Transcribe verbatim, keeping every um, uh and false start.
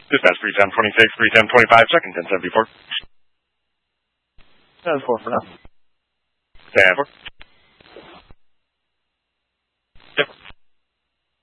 Dispatch three ten twenty-six, three ten twenty-five, check in ten seventy-four. ten four for now. ten four.